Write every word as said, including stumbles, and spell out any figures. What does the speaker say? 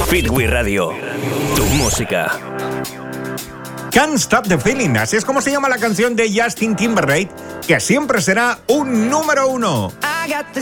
Fitwi Radio, tu música. Can't Stop the Feeling, así es como se llama la canción de Justin Timberlake, que siempre será un número uno.